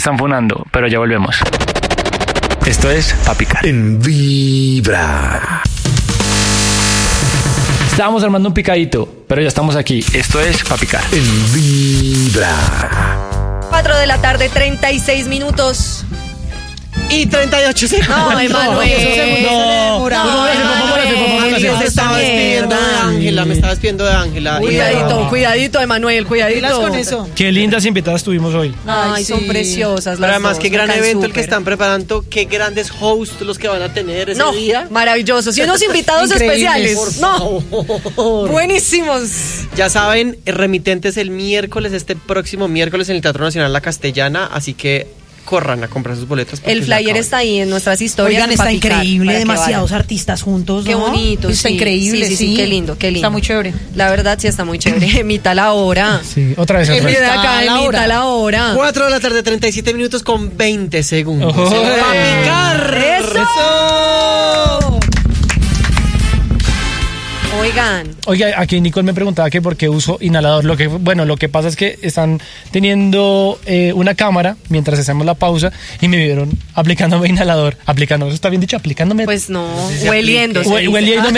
están funando, pero ya volvemos. Esto es Pa' Picar. En Vibra. Estábamos armando un picadito, pero ya estamos aquí. Esto es Pa' Picar. En Vibra. 4 de la tarde, 36 minutos. Y 38 segundos. No, Emanuel. Me estaba despidiendo de Ángela. Cuidadito, Emanuel, cuidadito. Con eso. Qué lindas invitadas tuvimos hoy. Ay, son preciosas. Pero además, qué gran evento el que están. están preparando, qué grandes hosts los que van a tener ese día. Maravillosos. Y unos invitados especiales. Por favor. Buenísimos. Ya saben, Remitentes el miércoles, este próximo miércoles en el Teatro Nacional La Castellana, así que corran a comprar sus boletos. El flyer está ahí en nuestras historias. Oigan, está increíble, demasiados artistas juntos, ¿no? Qué bonito. Está increíble, sí. Qué lindo. Está muy chévere. La verdad, sí, está muy chévere. Emita la hora. Sí, otra vez. Emita la hora. 4 de la tarde, 37 minutos con 20 segundos. ¡Ojo! ¡Pa' picar! ¡Eso! Oiga, aquí Nicole me preguntaba que por qué uso inhalador. Lo que pasa es que están teniendo una cámara mientras hacemos la pausa y me vieron aplicándome inhalador. ¿Eso está bien dicho? Aplicándome. Pues no, hueliendo. Hueliéndome.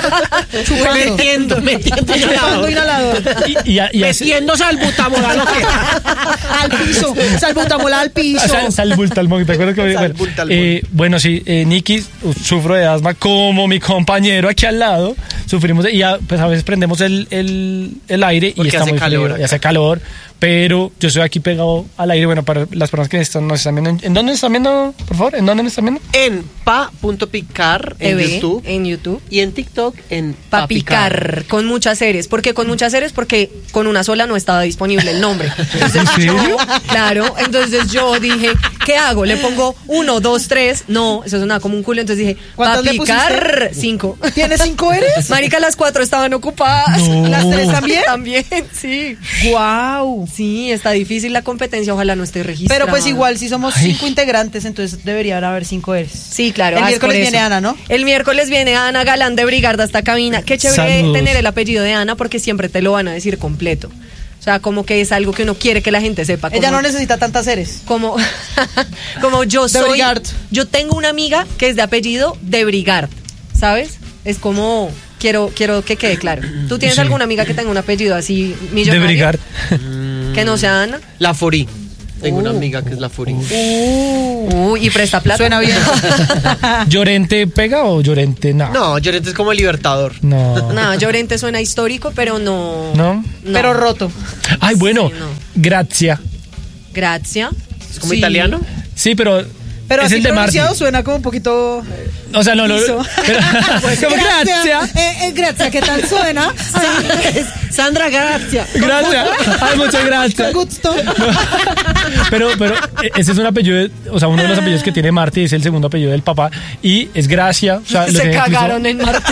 Metiendo inhalador. Metiendo salbutamol al piso. Salbutamol al piso. Salbutamol, ¿te acuerdas que bueno, sí, Nikki, sufro de asma como mi compañero aquí al lado. Sufrimos y pues a veces prendemos el aire y está muy frío, y hace calor, pero yo estoy aquí pegado al aire. Bueno, para las personas que nos están viendo, ¿en dónde están viendo, por favor? ¿En dónde nos están viendo? En pa.picar en YouTube y en TikTok en Pa' Picar, con muchas series. ¿Por qué con muchas series? Porque con una sola no estaba disponible el nombre. Entonces entonces yo dije, ¿qué hago? Le pongo 1, 2, 3. No, eso sonaba como un culo. Entonces dije, Pa' Picar 5. ¿Tienes 5 eres? Marica, las 4 estaban ocupadas. No. ¿Las 3 también? También, sí. Guau. Sí, está difícil la competencia, ojalá no esté registrada. Pero pues igual, si somos 5 integrantes, entonces deberían haber 5 eres. Sí, claro. El miércoles viene Ana, ¿no? El miércoles viene Ana Galán de Brigarda a esta cabina. Qué chévere tener el apellido de Ana porque siempre te lo van a decir completo. O sea, como que es algo que uno quiere que la gente sepa. Ella no necesita tantas eres. Como yo soy. Yo tengo una amiga que es de apellido de Brigard, ¿sabes? Es como quiero que quede claro. ¿Tú tienes alguna amiga que tenga un apellido así millonario? De Brigard. Que no sea Ana. La Forí. Tengo una amiga que es la Forí. Y presta plata. Suena bien. ¿Llorente pega o Llorente no? No, Llorente es como el Libertador. No, Llorente suena histórico, pero no. Pero roto. Ay, bueno, Sí, no. Gracia. Gracia. ¿Es como italiano? Sí, pero Pero es así el de Marty. pronunciado suena como un poquito... O sea, no, Pero, como Gracia. Gracia, ¿qué tal suena? Sandra Gracia. Gracias. Ay, muchas gracias. Gusto. Pero ese es un apellido, o sea, uno de los apellidos que tiene Marty es el segundo apellido del papá y es Gracia. O sea, Se cagaron en Martín.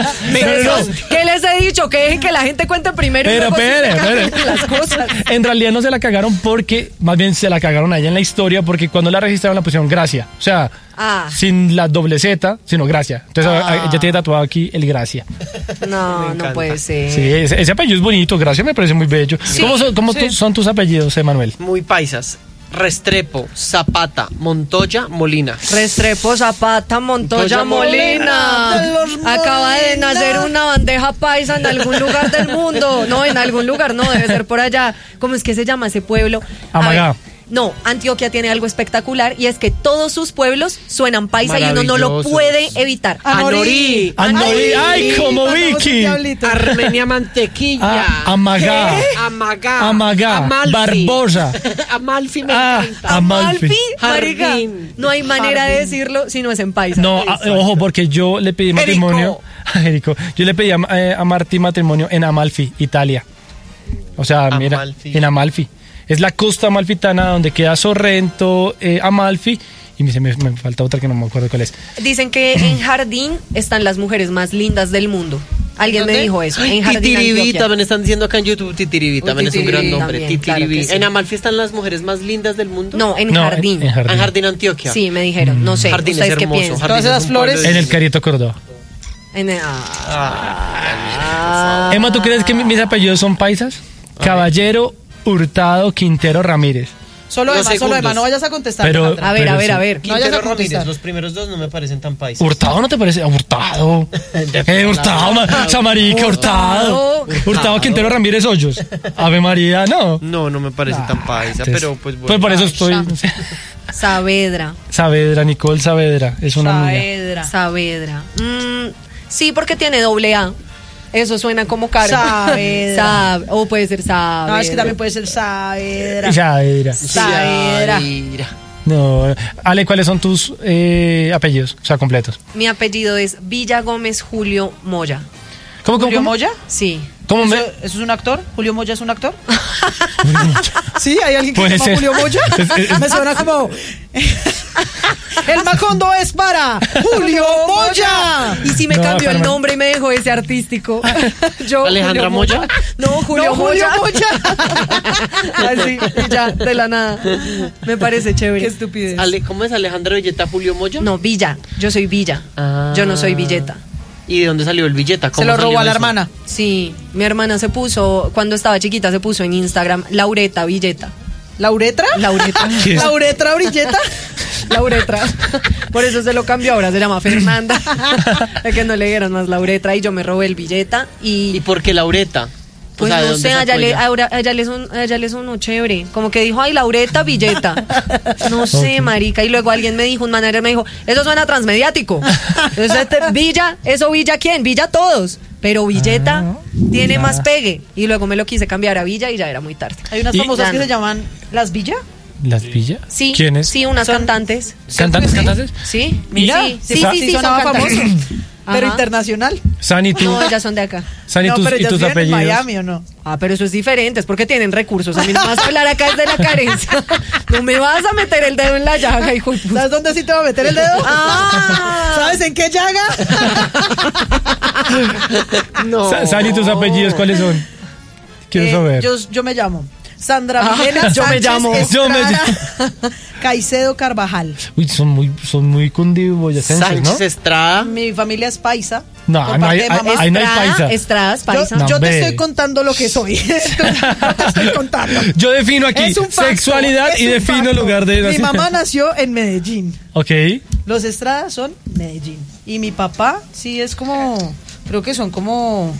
¿Qué les he dicho? Que dejen que la gente cuente primero. Pero y luego espere. las cosas. En realidad no se la cagaron porque, más bien se la cagaron a ella en la historia porque cuando la registraron la pusieron Gracia. O sea, sin la doble Z, sino Gracia. Entonces ella tiene tatuado aquí el Gracia. No puede ser. Sí, ese apellido es bonito. Gracia me parece muy bello. Sí, ¿Cómo son tus apellidos, Emanuel? Muy paisas. Restrepo, Zapata, Montoya, Molina. Restrepo, Zapata, Montoya, Molina. Acaba de nacer una bandeja paisa en algún lugar del mundo. No, en algún lugar no, debe ser por allá. ¿Cómo es que se llama ese pueblo? Amagá. No, Antioquia tiene algo espectacular y es que todos sus pueblos suenan paisa y uno no lo puede evitar. Anorí. Ay, como Vicky. Armenia Mantequilla. Amagá. Amagá. Barbosa. Amalfi me encanta. Amalfi, marica, Jardín. no hay manera de decirlo si no es en paisa. No, ojo, porque yo le pedí matrimonio a Erico. Yo le pedí a Martí matrimonio en Amalfi, Italia. O sea, mira, en Amalfi. Es la costa amalfitana donde queda Sorrento, Amalfi. Y me falta otra que no me acuerdo cuál es. Dicen que en Jardín están las mujeres más lindas del mundo. Alguien me dijo eso. En Jardín, Titiribí, Antioquia. también están diciendo acá en YouTube. Titiribí también es un gran nombre. También, Titiribí. claro que sí. ¿En Amalfi están las mujeres más lindas del mundo? No, en Jardín. En Jardín. En Jardín, Antioquia. Sí, me dijeron. No sé. Jardín es ¿Ustedes qué hermoso. piensan? Jardín Todas es esas un flores. pueblo En el Carrito Córdoba. Emma, ¿tú crees que mis apellidos son paisas? Caballero, Hurtado, Quintero, Ramírez. Solo Emma, no vayas a contestar. Pero- Alejandra. A ver, Pero a ver, sí. a ver. No vayas a Quintero Ramírez, contestar. los primeros dos no me parecen tan paisas. ¿Hurtado no te parece? Hurtado. Hurtado, Samarica, Hurtado. Hurtado, Quintero Ramírez Hoyos. Ave María, no. No me parece tan paisa, Entonces, pero pues bueno. Pues por eso estoy. Saavedra. Saavedra, Nicole Saavedra. Es una amiga. Saavedra. Saavedra. Sí, porque tiene doble A. Eso suena como cargo. Saavedra. O puede ser Saavedra. No, es que también puede ser Saavedra. Saavedra. Saavedra. No. Ale, ¿cuáles son tus apellidos? O sea, completos. Mi apellido es Villa Gómez Julio Moya. ¿Cómo? ¿Julio Moya? Sí. ¿Cómo me.? ¿Eso es un actor? ¿Julio Moya es un actor? ¿Sí? ¿Hay alguien que Puede se llama ser. Julio Moya? Me suena como... El Macondo es para Julio Moya. Y si me No, cambió el Carmen. nombre y me dejó ese artístico. Yo, ¿Alejandra Julio Moya? No, Julio No, Julio Moya. Moya. Así, y ya, de la nada. Me parece chévere. Qué estupidez. ¿Cómo es Alejandra Villeta Julio Moya? No, Villa. Yo soy Villa. Ah. Yo no soy Villeta. ¿Y de dónde salió el Villeta? Se ¿Cómo lo robó salió a la eso? hermana. Sí, mi hermana se puso, cuando estaba chiquita, se puso en Instagram Laureta Villeta. ¿Lauretra? Laureta. ¿Qué es? ¿Lauretra Brilleta? Lauretra. Por eso se lo cambió, ahora se llama Fernanda. Es que no le dieron más Lauretra y yo me robé el Villeta ¿Y y por qué Laureta? pues O sea, ¿de no dónde sé, sacó ella? a ella le sonó chévere. Como que dijo, ay, Laureta Villeta. No sé, Ok. marica. Y luego alguien me dijo, un manager me dijo, eso suena transmediático. Entonces, Villa, ¿eso Villa quién? Villa todos. Pero Villeta tiene ya. más pegue. Y luego me lo quise cambiar a Villa y ya era muy tarde. Hay unas Y- famosas Ya que no. se llaman Las Villa. ¿Las Villa? Sí, ¿Quiénes? sí, unas Son- cantantes. ¿Cantantes, cantantes? Sí, Mira, sí, Sa- sí, son sonaba cantantes. famoso. Pero Ajá. internacional. Sani, tú. No, ellas son de acá. Sani, No, tus, pero y ellas tus viven en apellidos. Miami, ¿o no? Ah, pero eso es diferente, es porque tienen recursos. A mí no me vas a hablar acá desde la carencia. No me vas a meter el dedo en la llaga, hijo de puta. ¿Sabes dónde sí te va a meter el dedo? Ah. ¿Sabes en qué llaga? No. Sani, tus apellidos, ¿cuáles son? Quiero saber. Yo me llamo Sandra Milena yo me Sánchez llamo- yo me Estrada Caicedo Carvajal. Uy, son muy cundiboyacenses, ¿no? Sánchez Estrada. Mi familia es paisa. No, por no parte hay- de mamá. hay- no hay paisa. Estradas, paisa. No, Yo te hombre. estoy contando lo que soy. No te estoy contando. Yo defino aquí Es un facto, sexualidad es y un defino facto. lugar de Mi mamá nació en Medellín. Ok. Los Estradas son Medellín. Y mi papá sí es como, creo que son como,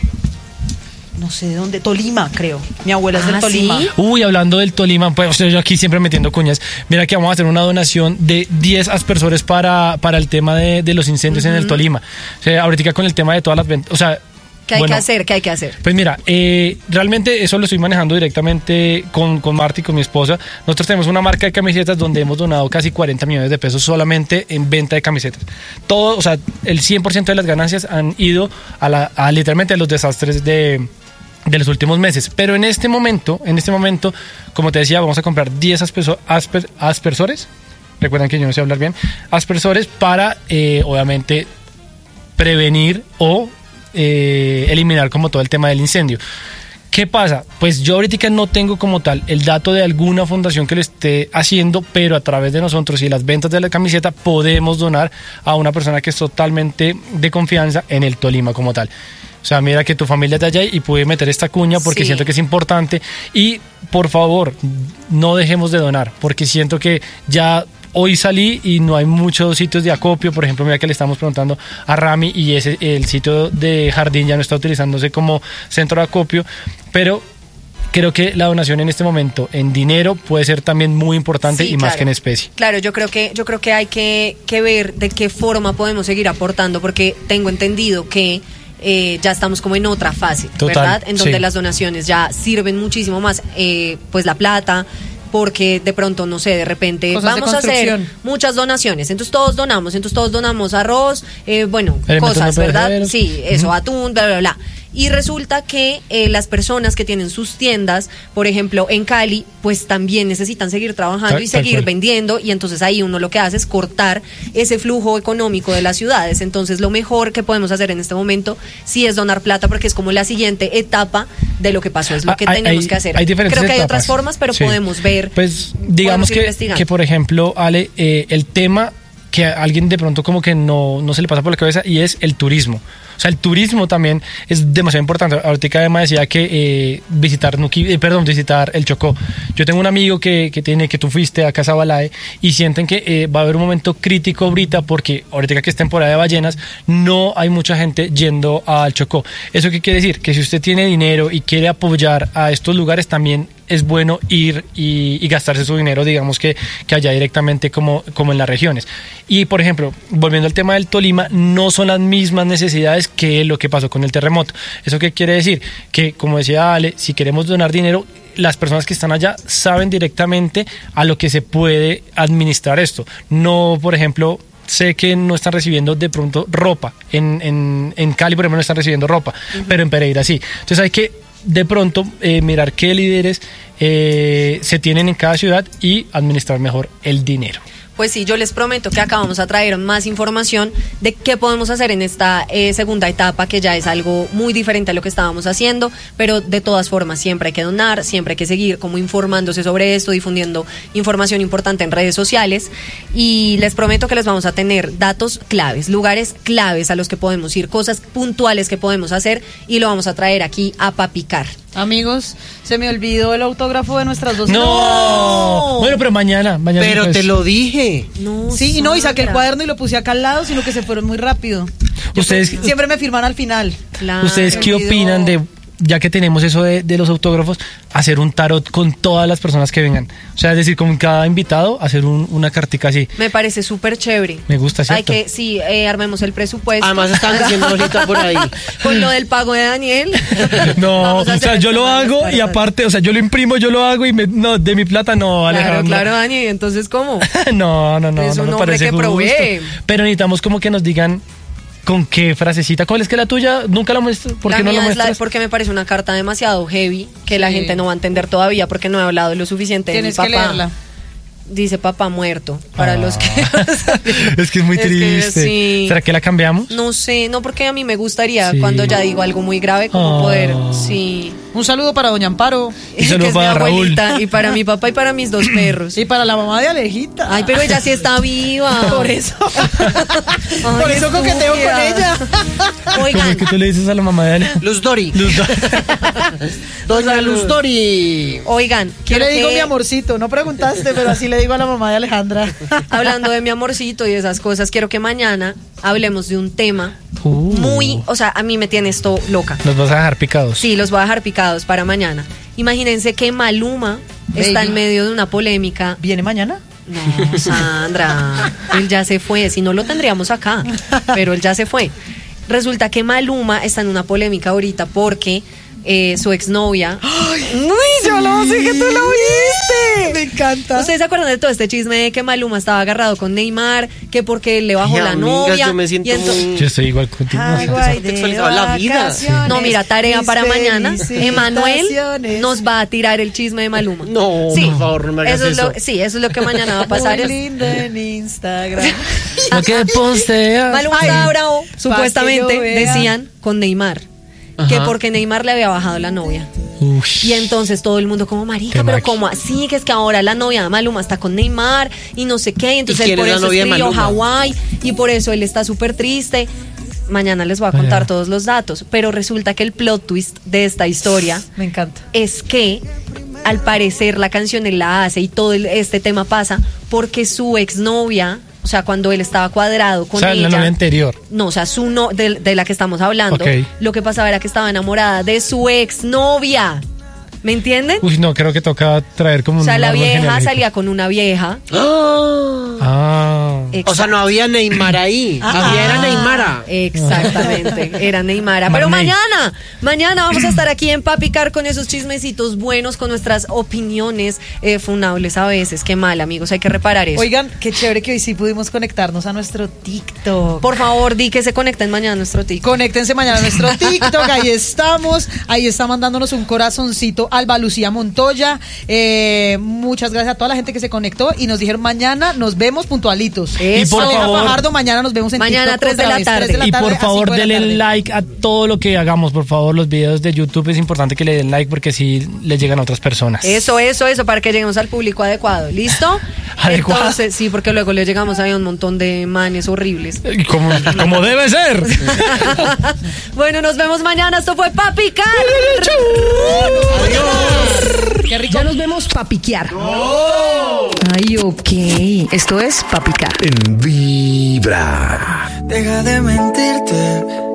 no sé de dónde, Tolima, creo. Mi abuela es del Ah, Tolima. ¿sí? Uy, hablando del Tolima, pues o sea, yo aquí siempre metiendo cuñas. Mira que vamos a hacer una donación de 10 aspersores para el tema de los incendios en el Tolima. O sea, ahorita con el tema de todas las ventas, o sea... ¿Qué hay bueno, que hacer? ¿Qué hay que hacer? Pues mira, realmente eso lo estoy manejando directamente con Marta y con mi esposa. Nosotros tenemos una marca de camisetas donde hemos donado casi 40 millones de pesos solamente en venta de camisetas. Todo, o sea, el 100% de las ganancias han ido a literalmente a los desastres de los últimos meses. Pero en este momento, como te decía, vamos a comprar 10 aspersores. Recuerden que yo no sé hablar bien. Aspersores para, obviamente, prevenir o eliminar como todo el tema del incendio. ¿Qué pasa? Pues yo ahorita no tengo como tal el dato de alguna fundación que lo esté haciendo, pero a través de nosotros y las ventas de la camiseta podemos donar a una persona que es totalmente de confianza en el Tolima como tal. O sea, mira que tu familia es de allá y pude meter esta cuña porque Sí. siento que es importante. Y por favor, no dejemos de donar, porque siento que ya hoy salí y no hay muchos sitios de acopio. Por ejemplo, mira que le estamos preguntando a Rami y el sitio de Jardín ya no está utilizándose como centro de acopio, pero creo que la donación en este momento en dinero puede ser también muy importante Sí, y más claro. que en especie. Claro, yo creo que hay que ver de qué forma podemos seguir aportando, porque tengo entendido que ya estamos como en otra fase, Total, ¿verdad? En donde sí. las donaciones ya sirven muchísimo más, pues la plata, porque de pronto, no sé, de repente Cosas de vamos a hacer construcción. muchas donaciones, entonces todos donamos arroz, bueno, Elementos cosas, no ¿verdad? perecederos. Sí, eso, atún, bla, bla, bla. Y resulta que las personas que tienen sus tiendas, por ejemplo, en Cali, pues también necesitan seguir trabajando Tal- y tal seguir cual. vendiendo, y entonces ahí uno lo que hace es cortar ese flujo económico de las ciudades. Entonces lo mejor que podemos hacer en este momento sí es donar plata, porque es como la siguiente etapa de lo que pasó, es lo que tenemos que hacer. Hay diferentes Creo que hay etapas. otras formas, pero Sí. podemos ver. Pues digamos podemos ir investigando. que, por ejemplo, Ale, el tema que a alguien de pronto como que no se le pasa por la cabeza, y es el turismo. O sea, el turismo también es demasiado importante. Ahorita Emma decía que visitar el Chocó. Yo tengo un amigo que tú fuiste a Casa Balae, y sienten que va a haber un momento crítico ahorita, porque ahorita que es temporada de ballenas, no hay mucha gente yendo al Chocó. ¿Eso qué quiere decir? Que si usted tiene dinero y quiere apoyar a estos lugares, también es bueno ir y gastarse su dinero, digamos que allá directamente como en las regiones. Y por ejemplo, volviendo al tema del Tolima, no son las mismas necesidades que lo que pasó con el terremoto. ¿Eso qué quiere decir? Que, como decía Ale, si queremos donar dinero, las personas que están allá saben directamente a lo que se puede administrar esto. No, por ejemplo, sé que no están recibiendo de pronto ropa. En Cali, por ejemplo, no están recibiendo ropa, pero en Pereira sí. Entonces hay que de pronto mirar qué líderes se tienen en cada ciudad y administrar mejor el dinero. Pues sí, yo les prometo que acá vamos a traer más información de qué podemos hacer en esta segunda etapa, que ya es algo muy diferente a lo que estábamos haciendo, pero de todas formas siempre hay que donar, siempre hay que seguir como informándose sobre esto, difundiendo información importante en redes sociales, y les prometo que les vamos a tener datos claves, lugares claves a los que podemos ir, cosas puntuales que podemos hacer, y lo vamos a traer aquí a Papicar. Amigos, se me olvidó el autógrafo de nuestras dos. ¡No! Bueno, pero mañana pero pues. Te lo dije. No, sí, y saqué el cuaderno y lo puse acá al lado, sino que se fueron muy rápido. Ustedes siempre me firman al final. Claro, ¿ustedes qué opinan de, ya que tenemos eso de los autógrafos, hacer un tarot con todas las personas que vengan? O sea, es decir, con cada invitado, hacer una cartica así. Me parece súper chévere. Me gusta, ¿cierto? Hay que, sí, armemos el presupuesto. Además están diciendo ahorita por ahí. Con lo del pago de Daniel. No, o sea, yo lo hago y aparte, o sea, yo lo imprimo, yo lo hago y no, de mi plata no, Alejandro. Claro, Dani, entonces ¿cómo? No, es un me hombre parece que provee. Pero necesitamos como que nos digan con qué frasecita. ¿Cuál es que la tuya? ¿Nunca la muestras? ¿Por qué no la muestras? Porque me parece una carta demasiado heavy, que la gente no va a entender todavía, porque no he hablado lo suficiente de mi papá. Tienes que leerla. Dice papá muerto, para los que... Es que es muy triste. Sí. ¿Será que la cambiamos? No sé, no, porque a mí me gustaría, cuando ya digo algo muy grave, como poder, sí. Un saludo para doña Amparo. Y saludo para Raúl. Y para mi papá y para mis dos perros. Y para la mamá de Alejita. Ay, pero ella sí está viva. Por eso. Ay, por eso coqueteo con ella. Oigan. ¿Cómo es que tú le dices a la mamá de Ale? Luz Dori. Doña Luz Dori. Oigan, yo le digo mi amorcito, no preguntaste, pero así le digo a la mamá de Alejandra. Hablando de mi amorcito y de esas cosas, quiero que mañana hablemos de un tema muy, o sea, a mí me tiene esto loca. ¿Los vas a dejar picados? Sí, los voy a dejar picados para mañana. Imagínense que Maluma está en medio de una polémica. ¿Viene mañana? No, Sandra, él ya se fue, si no lo tendríamos acá, pero él ya se fue. Resulta que Maluma está en una polémica ahorita porque su exnovia... ¡Uy, yo lo sé que tú lo viste! Me encanta. ¿Ustedes se acuerdan de todo este chisme de que Maluma estaba agarrado con Neymar? Que porque él le bajó la novia. Yo me siento Yo estoy igual contigo. La vida. No, mira, tarea para mañana. Emanuel nos va a tirar el chisme de Maluma. No, sí, por favor, no me hagas eso. Sí, eso es lo que mañana va a pasar. Muy lindo en Instagram. Lo que posteas. Maluma estaba bravo, supuestamente, decían, con Neymar. Que porque Neymar le había bajado la novia. Ush. Y entonces todo el mundo como, marica, pero ¿cómo así? Que es que ahora la novia de Maluma está con Neymar y no sé qué. Y entonces él por eso escribió Hawái y por eso él está súper triste. Mañana les voy a contar todos los datos. Pero resulta que el plot twist de esta historia me encanta. Es que al parecer la canción él la hace y todo este tema pasa porque su exnovia... O sea, cuando él estaba cuadrado con ella. O sea, la novia anterior. No, o sea, de la que estamos hablando. Okay. Lo que pasaba era que estaba enamorada de su exnovia. ¿Me entienden? Uy, no, creo que toca traer como... O sea, la vieja salía con una vieja. O sea, no había Neymar ahí. Era Neymara. Exactamente, era Neymara. Pero mañana vamos a estar aquí en Papicar con esos chismecitos buenos, con nuestras opiniones funables a veces. Qué mal, amigos, hay que reparar eso. Oigan, qué chévere que hoy sí pudimos conectarnos a nuestro TikTok. Por favor, di que se conecten mañana a nuestro TikTok. Conéctense mañana a nuestro TikTok, ahí estamos. Ahí está mandándonos un corazoncito Alba Lucía Montoya. Muchas gracias a toda la gente que se conectó y nos dijeron mañana nos vemos puntualitos. Y por favor, Fajardo, mañana nos vemos en mañana TikTok 3 de la tarde. Y por favor, denle like a todo lo que hagamos. Por favor, los videos de YouTube es importante que le den like porque si le llegan a otras personas. Eso, para que lleguemos al público adecuado. ¿Listo? ¿Adecuado? Entonces, sí, porque luego le llegamos a un montón de manes horribles. Como debe ser. Bueno, nos vemos mañana. Esto fue Pa' Picar. Adiós. Qué rico. Ya nos vemos pa' piquear. Ay, ok. Esto es Pa' Picar. En Vibra. Deja de mentirte.